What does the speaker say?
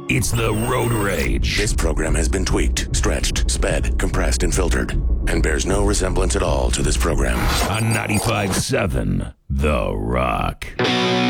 It's the Road Rage. This program has been tweaked, stretched, sped, compressed, and filtered, and bears no resemblance at all to this program. On 95.7 The Rock.